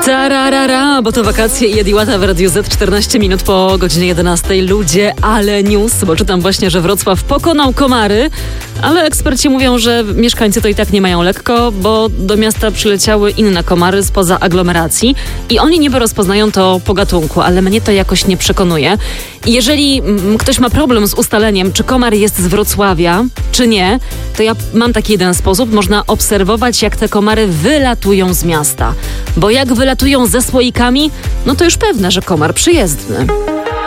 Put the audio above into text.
Tararara, bo to wakacje i Eddie Łata w Radiu Z, 14 minut po godzinie 11. Ludzie, ale news, bo czytam właśnie, że Wrocław pokonał komary, ale eksperci mówią, że mieszkańcy to i tak nie mają lekko, bo do miasta przyleciały inne komary spoza aglomeracji i oni niby rozpoznają to po gatunku, ale mnie to jakoś nie przekonuje. I jeżeli ktoś ma problem z ustaleniem, czy komar jest z Wrocławia, czy nie, to ja mam taki jeden sposób. Można obserwować, jak te komary wylatują z miasta. Bo jak wylatują ze słoikami, no to już pewne, że komar przyjezdny.